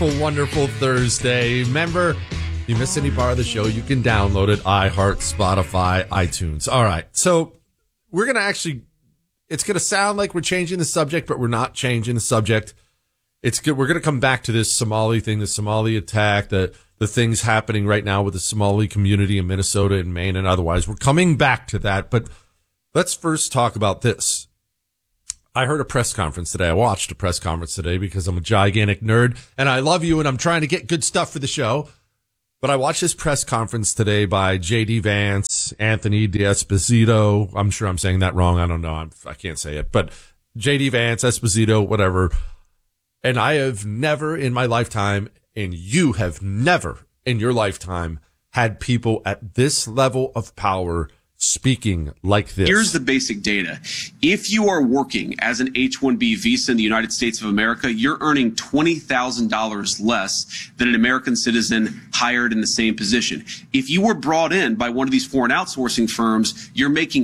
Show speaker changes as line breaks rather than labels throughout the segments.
Wonderful Thursday. Remember, if you miss any part of the show, you can download it, iHeart, Spotify, iTunes. All right. So we're going to actually, it's going to sound like we're changing the subject, but we're not changing the subject. It's good. We're going to come back to this Somali thing, the Somali attack, the things happening right now with the Somali community in Minnesota and Maine and otherwise. We're coming back to that, but let's first talk about this. I heard a press conference today. I watched a press conference today because I'm a gigantic nerd and I love you and I'm trying to get good stuff for the show. But I watched this press conference today by J.D. Vance, Anthony D'Esposito. I'm sure I'm saying that wrong. I don't know. I can't say it. But J.D. Vance, Esposito, whatever. And I have never in my lifetime, and you have never in your lifetime, had people at this level of power speaking like this.
Here's the basic data. If you are working as an H-1B visa in the United States of America, you're earning $20,000 less than an American citizen hired in the same position. If you were brought in by one of these foreign outsourcing firms, you're making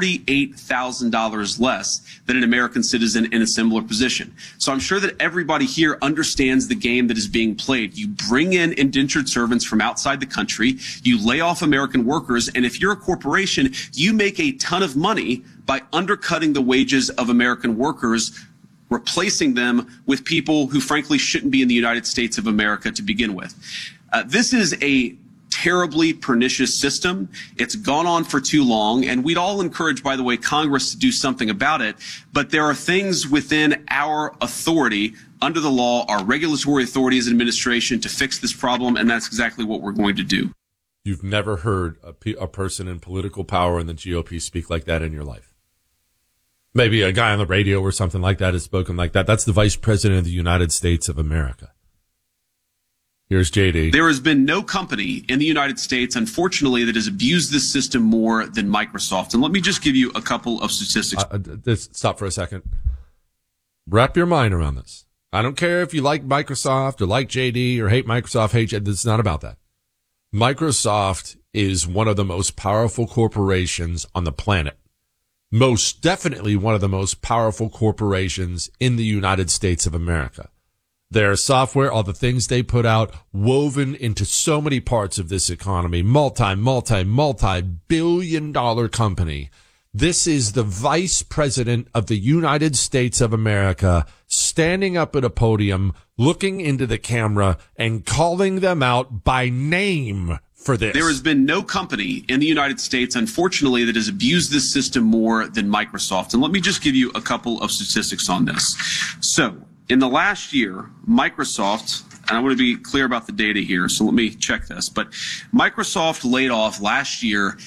$48,000 less than an American citizen in a similar position. So I'm sure that everybody here understands the game that is being played. You bring in indentured servants from outside the country, you lay off American workers, and if you're a corporation, you make a ton of money by undercutting the wages of American workers, replacing them with people who frankly shouldn't be in the United States of America to begin with. This is a terribly pernicious system. It's gone on for too long, and we'd all encourage, by the way, Congress to do something about it. But there are things within our authority under the law, our regulatory authority as an administration to fix this problem, and that's exactly what we're going to do.
You've never heard a person in political power in the GOP speak like that in your life. Maybe a guy on the radio or something like that has spoken like that. That's the Vice President of the United States of America. Here's JD.
There has been no company in the United States, unfortunately, that has abused this system more than Microsoft. And let me just give you a couple of statistics.
Stop for a second. Wrap your mind around this. I don't care if you like Microsoft or like JD or hate Microsoft, hate JD. It's not about that. Microsoft is one of the most powerful corporations on the planet. Most definitely one of the most powerful corporations in the United States of America. Their software, all the things they put out, woven into so many parts of this economy, multi-billion-dollar company. This is the Vice President of the United States of America standing up at a podium, looking into the camera and calling them out by name for this.
There has been no company in the United States, unfortunately, that has abused this system more than Microsoft. And let me just give you a couple of statistics on this. So in the last year, Microsoft, and I want to be clear about the data here, so let me check this, but Microsoft laid off last year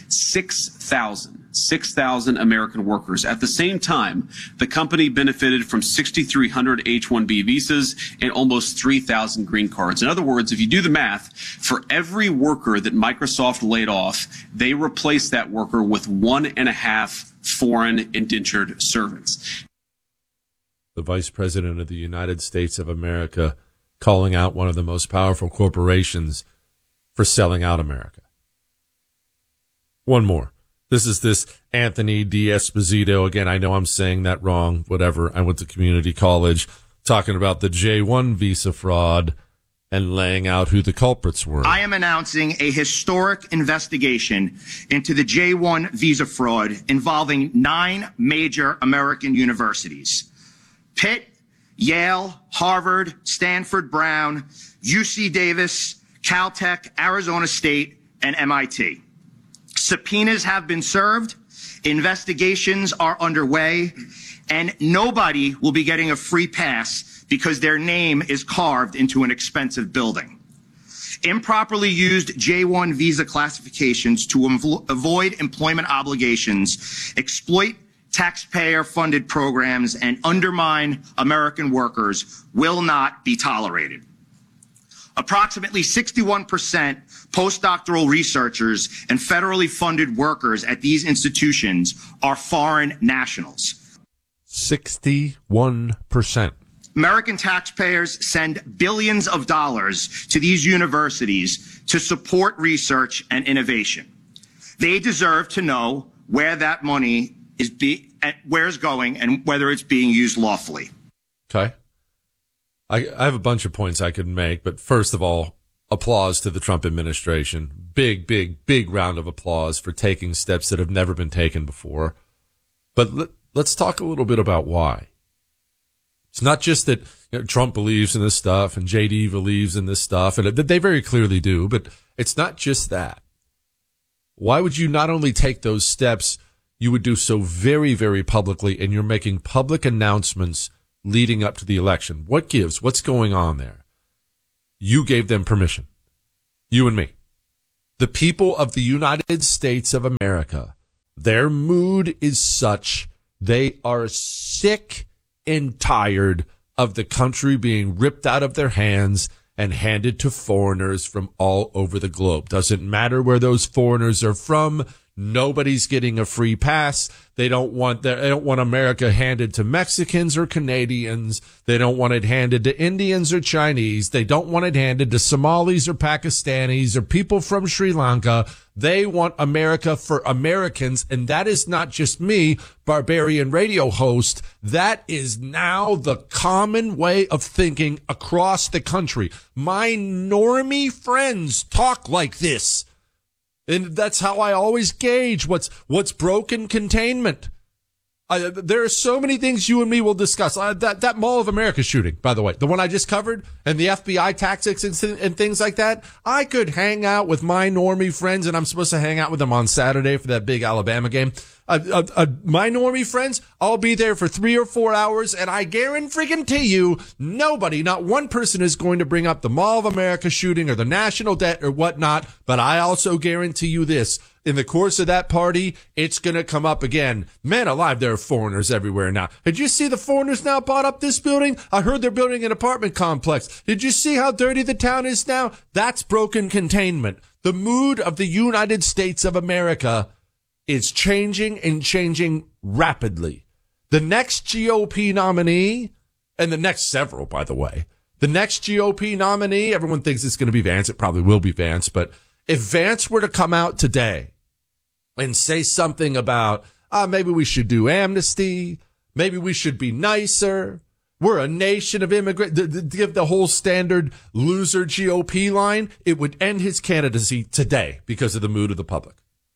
6,000 American workers. At the same time, the company benefited from 6,300 H-1B visas and almost 3,000 green cards. In other words, if you do the math, for every worker that Microsoft laid off, they replaced that worker with 1.5 foreign indentured servants.
The Vice President of the United States of America calling out one of the most powerful corporations for selling out America. One more. This is this Anthony D'Esposito. Again, I know I'm saying that wrong. Whatever. I went to community college, talking about the J-1 visa fraud and laying out who the culprits were.
I am announcing a historic investigation into the J-1 visa fraud involving 9 major American universities: Pitt, Yale, Harvard, Stanford, Brown, UC Davis, Caltech, Arizona State, and MIT. Subpoenas have been served, investigations are underway, and nobody will be getting a free pass because their name is carved into an expensive building. Improperly used J-1 visa classifications to avoid employment obligations, exploit taxpayer-funded programs, and undermine American workers will not be tolerated. Approximately 61% postdoctoral researchers and federally funded workers at these institutions are foreign nationals.
61%.
American taxpayers send billions of dollars to these universities to support research and innovation. They deserve to know where that money where it's going and whether it's being used lawfully.
Okay. I have a bunch of points I could make, but first of all, applause to the Trump administration. Big, big, big round of applause for taking steps that have never been taken before. But let's talk a little bit about why. It's not just that Trump believes in this stuff and JD believes in this stuff, and they very clearly do, but it's not just that. Why would you not only take those steps, you would do so very, very publicly, and you're making public announcements leading up to the election? What gives? What's going on there? You gave them permission. You and me. The people of the United States of America, their mood is such, they are sick and tired of the country being ripped out of their hands and handed to foreigners from all over the globe. Doesn't matter where those foreigners are from. Nobody's getting a free pass. They don't want America handed to Mexicans or Canadians. They don't want it handed to Indians or Chinese. They don't want it handed to Somalis or Pakistanis or people from Sri Lanka. They want America for Americans. And that is not just me, barbarian radio host. That is now the common way of thinking across the country. My normie friends talk like this. And that's how I always gauge what's broken containment. There are so many things you and me will discuss. That Mall of America shooting, by the way, the one I just covered, and the FBI tactics and things like that. I could hang out with my normie friends, and I'm supposed to hang out with them on Saturday for that big Alabama game. My normie friends, I'll be there for 3 or 4 hours, and I guarantee you, nobody, not one person is going to bring up the Mall of America shooting or the national debt or whatnot. But I also guarantee you this. In the course of that party, it's going to come up again. Man alive, there are foreigners everywhere now. Did you see the foreigners now bought up this building? I heard they're building an apartment complex. Did you see how dirty the town is now? That's broken containment. The mood of the United States of America is changing and changing rapidly. The next GOP nominee, and the next several, by the way, the next GOP nominee, everyone thinks it's going to be Vance. It probably will be Vance. But if Vance were to come out today and say something about, maybe we should do amnesty, maybe we should be nicer, we're a nation of immigrants, give the whole standard loser GOP line, it would end his candidacy today because of the mood of the public.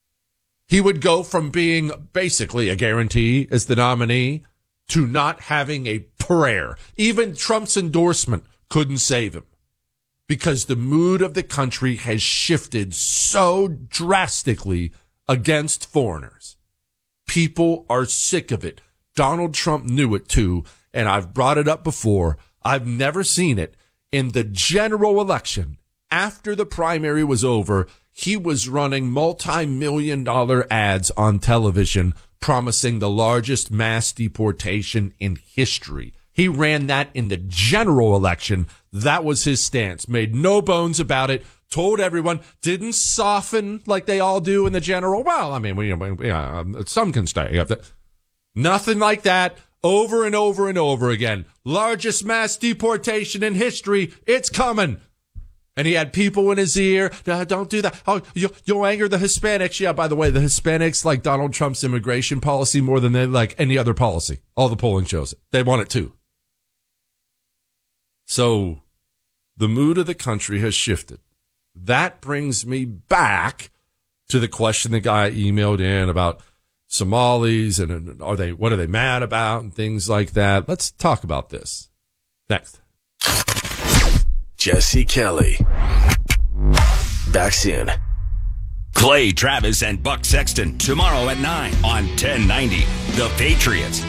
He would go from being basically a guarantee as the nominee to not having a prayer. Even Trump's endorsement couldn't save him because the mood of the country has shifted so drastically against foreigners. People are sick of it. Donald Trump knew it too, and I've brought it up before. I've never seen it. In the general election, after the primary was over, he was running multi-million-dollar ads on television promising the largest mass deportation in history. He ran that in the general election. That was his stance. Made no bones about it. Told everyone. Didn't soften like they all do in the general. Well, I mean, some can stay. Nothing like that. Over and over and over again. Largest mass deportation in history. It's coming. And he had people in his ear. Don't do that. Oh, you'll anger the Hispanics. Yeah, by the way, the Hispanics like Donald Trump's immigration policy more than they like any other policy. All the polling shows it. They want it too. So the mood of the country has shifted. That brings me back to the question the guy emailed in about Somalis and what are they mad about and things like that. Let's talk about this next.
Jesse Kelly. Back soon.
Clay Travis and Buck Sexton tomorrow at 9 on 1090 The Patriots.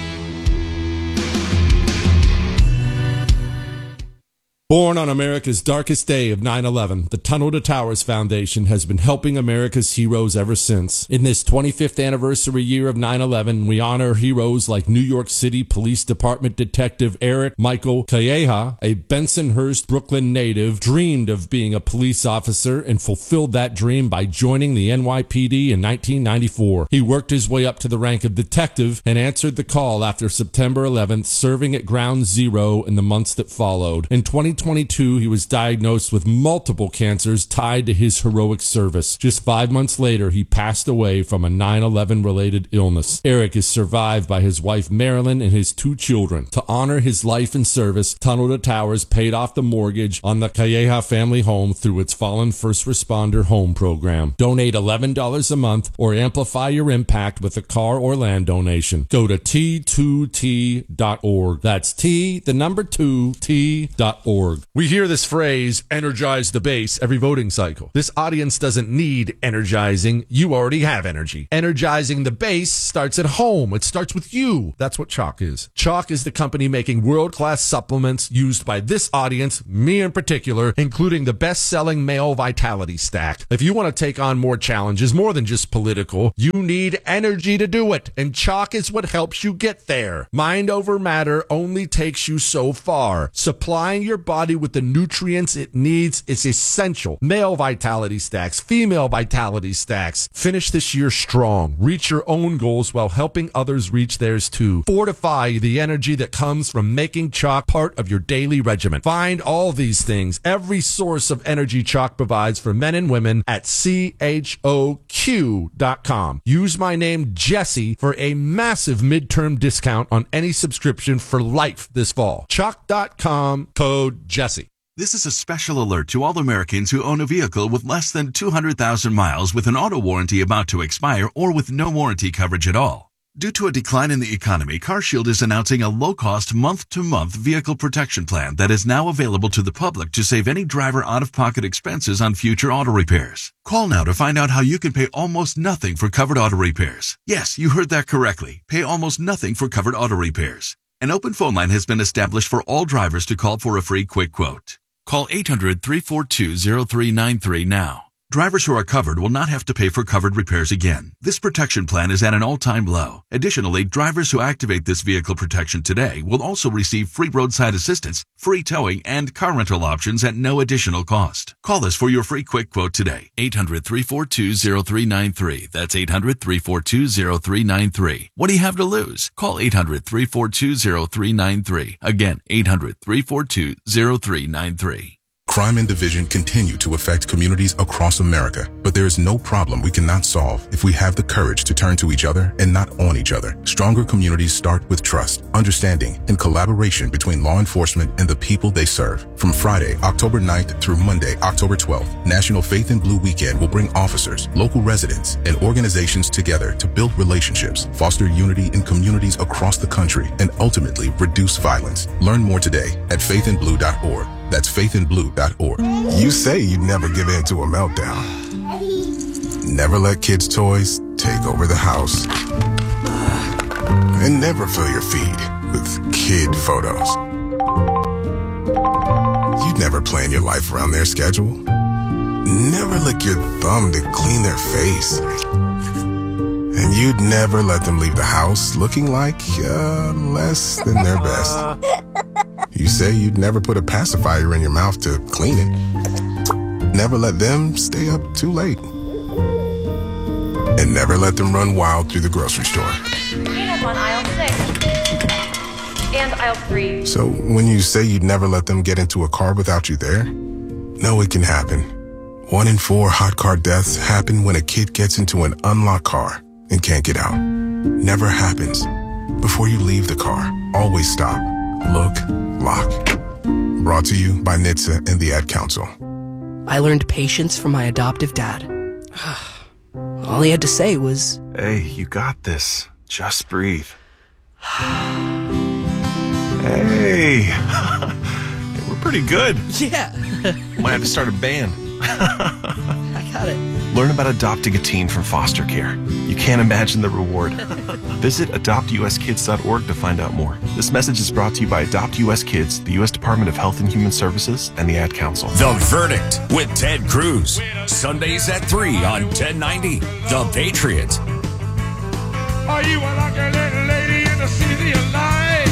Born on America's darkest day of 9/11, the Tunnel to Towers Foundation has been helping America's heroes ever since. In this 25th anniversary year of 9/11, we honor heroes like New York City Police Department Detective Eric Michael Calleja, a Bensonhurst, Brooklyn native, dreamed of being a police officer and fulfilled that dream by joining the NYPD in 1994. He worked his way up to the rank of detective and answered the call after September 11th, serving at Ground Zero in the months that followed. In 2020, 2022, he was diagnosed with multiple cancers tied to his heroic service. Just 5 months later, he passed away from a 9/11 related illness. Eric is survived by his wife Marilyn and his 2 children. To honor his life and service, Tunnel to Towers paid off the mortgage on the Calleja family home through its Fallen First Responder Home Program. Donate $11 a month or amplify your impact with a car or land donation. Go to T2T.org. That's T2T.org. We hear this phrase, energize the base, every voting cycle. This audience doesn't need energizing. You already have energy. Energizing the base starts at home. It starts with you. That's what Choq is. Choq is the company making world-class supplements used by this audience, me in particular, including the best-selling Male Vitality Stack. If you want to take on more challenges, more than just political, you need energy to do it, and Choq is what helps you get there. Mind over matter only takes you so far. Supplying your body with the nutrients it needs is essential. Male Vitality Stacks, female Vitality Stacks. Finish this year strong. Reach your own goals while helping others reach theirs too. Fortify the energy that comes from making Choq part of your daily regimen. Find all these things, every source of energy Choq provides for men and women at CHOQ.com. Use my name Jesse for a massive midterm discount on any subscription for life this fall. Choq.com, code Jesse.
This is a special alert to all Americans who own a vehicle with less than 200,000 miles with an auto warranty about to expire or with no warranty coverage at all. Due to a decline in the economy, CarShield is announcing a low-cost month-to-month vehicle protection plan that is now available to the public to save any driver out-of-pocket expenses on future auto repairs. Call now to find out how you can pay almost nothing for covered auto repairs. Yes, you heard that correctly. Pay almost nothing for covered auto repairs. An open phone line has been established for all drivers to call for a free quick quote. Call 800-342-0393 now. Drivers who are covered will not have to pay for covered repairs again. This protection plan is at an all-time low. Additionally, drivers who activate this vehicle protection today will also receive free roadside assistance, free towing, and car rental options at no additional cost. Call us for your free quick quote today. 800-342-0393. That's 800-342-0393. What do you have to lose? Call 800-342-0393. Again, 800-342-0393.
Crime and division continue to affect communities across America, but there is no problem we cannot solve if we have the courage to turn to each other and not on each other. Stronger communities start with trust, understanding, and collaboration between law enforcement and the people they serve. From Friday, October 9th through Monday, October 12th, National Faith in Blue Weekend will bring officers, local residents, and organizations together to build relationships, foster unity in communities across the country, and ultimately reduce violence. Learn more today at faithinblue.org. That's faithinblue.org. You say you'd never give in to a meltdown. Never let kids' toys take over the house. And never fill your feed with kid photos. You'd never plan your life around their schedule. Never lick your thumb to clean their face. And you'd never let them leave the house looking like less than their best. You say you'd never put a pacifier in your mouth to clean it. Never let them stay up too late. And never let them run wild through the grocery store.
Peanuts on aisle 6 and aisle 3.
So when you say you'd never let them get into a car without you there, no, it can happen. 1 in 4 hot car deaths happen when a kid gets into an unlocked car and can't get out. Never happens. Before you leave the car, always stop, look, lock. Brought to you by NHTSA and the Ad Council.
I learned patience from my adoptive dad. All he had to say was,
"Hey, you got this. Just breathe." Hey, we're pretty good.
yeah,
Might have to start a band.
I got it.
Learn about adopting a teen from foster care. You can't imagine the reward. Visit adoptuskids.org to find out more. This message is brought to you by Adopt US Kids, the U.S. Department of Health and Human Services, and the Ad Council.
The Verdict with Ted Cruz. Sundays at 3 on 1090. The Patriot.
Are you a lucky little lady in the city of light?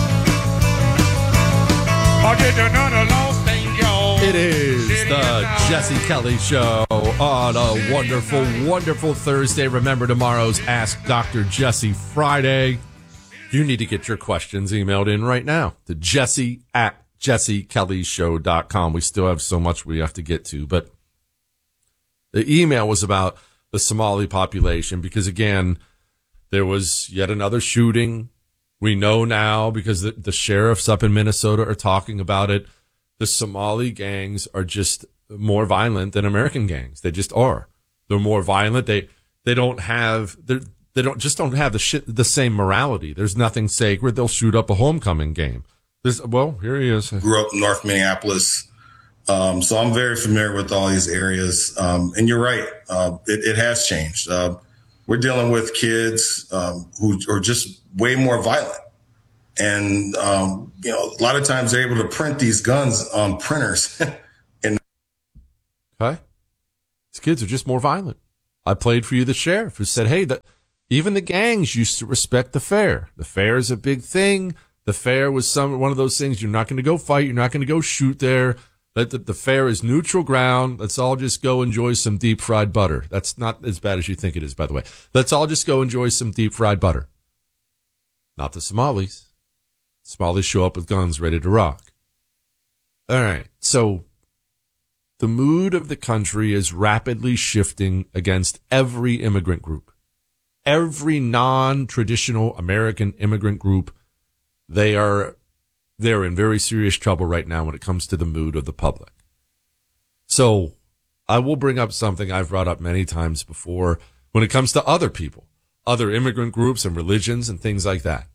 Or did you know the lost angel?
It is the Jesse Kelly Show on a wonderful, wonderful Thursday. Remember, tomorrow's Ask Dr. Jesse Friday. You need to get your questions emailed in right now to Jesse at jessekellyshow.com. We still have so much we have to get to, but the email was about the Somali population because, again, there was yet another shooting. We know now because the sheriffs up in Minnesota are talking about it. The Somali gangs are just more violent than American gangs. They just are. They're more violent. They don't have the same morality. There's nothing sacred. They'll shoot up a homecoming game. Here he is.
Grew up in North Minneapolis. So I'm very familiar with all these areas. And you're right. It has changed. We're dealing with kids, who are just way more violent. And, a lot of times they're able to print these guns on printers.
Okay. These kids are just more violent. I played for you the sheriff who said, hey, even the gangs used to respect the fair. The fair is a big thing. The fair was one of those things. You're not going to go fight. You're not going to go shoot there. The fair is neutral ground. Let's all just go enjoy some deep fried butter. That's not as bad as you think it is, by the way. Let's all just go enjoy some deep fried butter. Not the Somalis. Somalis show up with guns ready to rock. All right. So the mood of the country is rapidly shifting against every immigrant group. Every non-traditional American immigrant group, they're in very serious trouble right now when it comes to the mood of the public. So I will bring up something I've brought up many times before when it comes to other people, other immigrant groups and religions and things like that.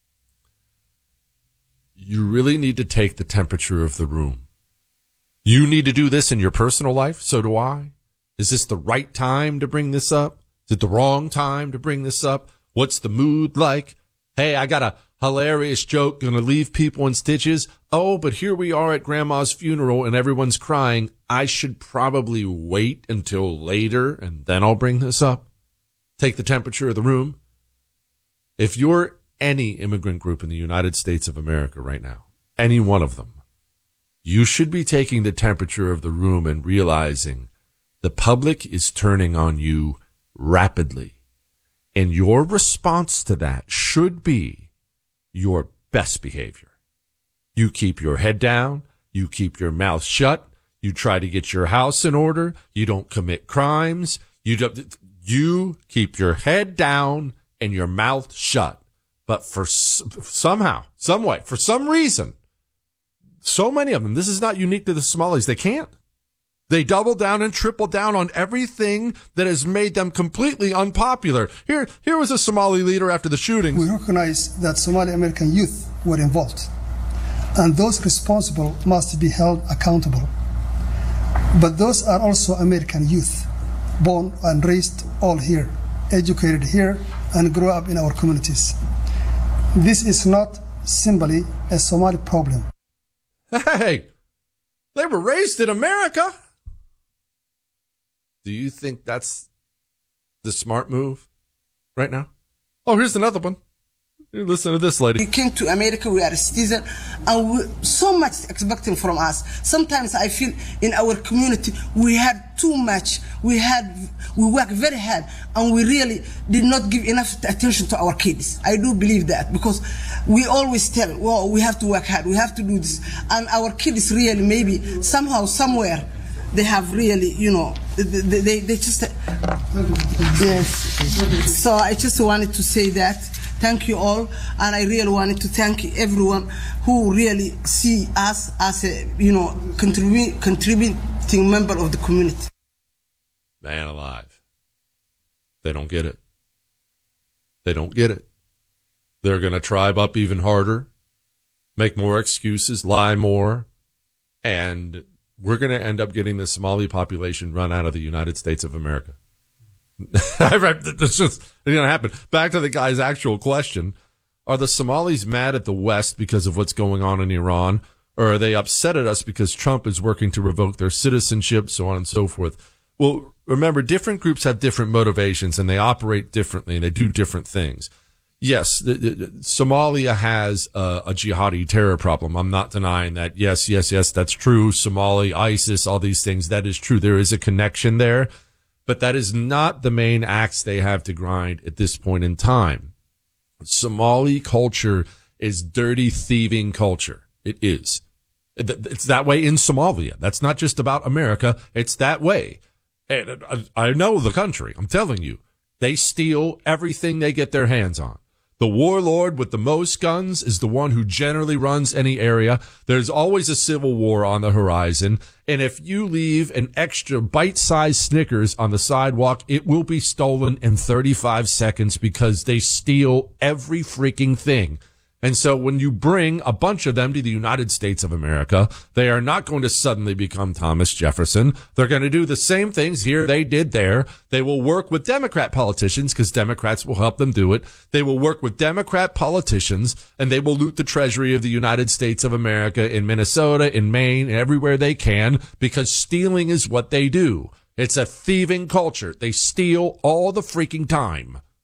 You really need to take the temperature of the room. You need to do this in your personal life. So do I. Is this the right time to bring this up? Is it the wrong time to bring this up? What's the mood like? Hey, I got a hilarious joke going to leave people in stitches. Oh, but here we are at grandma's funeral and everyone's crying. I should probably wait until later and then I'll bring this up. Take the temperature of the room. If you're any immigrant group in the United States of America right now, any one of them, you should be taking the temperature of the room and realizing the public is turning on you rapidly. And your response to that should be your best behavior. You keep your head down. You keep your mouth shut. You try to get your house in order. You don't commit crimes. You keep your head down and your mouth shut. But for somehow, some way, for some reason, so many of them, this is not unique to the Somalis. They can't. They double down and triple down on everything that has made them completely unpopular. Here was a Somali leader after the shooting.
We recognize that Somali American youth were involved, and those responsible must be held accountable. But those are also American youth, born and raised all here, educated here, and grew up in our communities. This is not simply a Somali problem.
Hey, they were raised in America. Do you think that's the smart move right now? Oh, here's another one. Listen to this lady.
We came to America, we are a citizen, and we so much expecting from us. Sometimes I feel in our community we had too much. We worked very hard, and we really did not give enough attention to our kids. I do believe that, because we always tell, well, we have to work hard, we have to do this. And our kids really, maybe, somehow, somewhere, they have really, they just, yes. So I just wanted to say that. Thank you all, and I really wanted to thank everyone who really see us as a, contributing member of the community.
Man alive. They don't get it. They don't get it. They're going to tribe up even harder, make more excuses, lie more, and we're going to end up getting the Somali population run out of the United States of America. It's just going to happen. Back to the guy's actual question. Are the Somalis mad at the West because of what's going on in Iran? Or are they upset at us because Trump is working to revoke their citizenship, so on and so forth? Well, remember, different groups have different motivations and they operate differently and they do different things. Yes, Somalia has a jihadi terror problem. I'm not denying that. Yes, that's true. Somali, ISIS, all these things, that is true. There is a connection there. But that is not the main axe they have to grind at this point in time. Somali culture is dirty thieving culture. It is. It's that way in Somalia. That's not just about America. It's that way. And I know the country. I'm telling you, they steal everything they get their hands on. The warlord with the most guns is the one who generally runs any area. There's always a civil war on the horizon. And if you leave an extra bite-sized Snickers on the sidewalk, it will be stolen in 35 seconds because they steal every freaking thing. And so when you bring a bunch of them to the United States of America, they are not going to suddenly become Thomas Jefferson. They're going to do the same things here they did there. They will work with Democrat politicians because Democrats will help them do it. They will work with Democrat politicians and they will loot the treasury of the United States of America in Minnesota, in Maine, everywhere they can because stealing is what they do. It's a thieving culture. They steal all the freaking time.